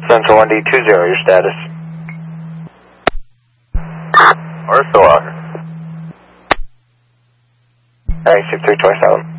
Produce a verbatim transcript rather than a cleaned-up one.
Central one D two zero, your status. Or still out. Alright, six three twenty-seven.